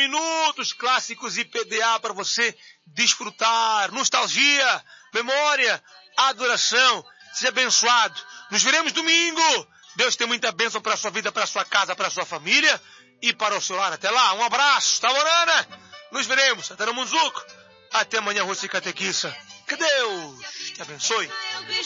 minutos clássicos e PDA para você desfrutar. Nostalgia, memória, adoração. Seja abençoado. Nos veremos domingo. Deus tem muita bênção para a sua vida, para a sua casa, para a sua família e para o seu lar. Até lá, um abraço, tá, Morana? Nos veremos. Até no Munzuco. Até amanhã, Rússia e Catequissa. Que Deus te abençoe.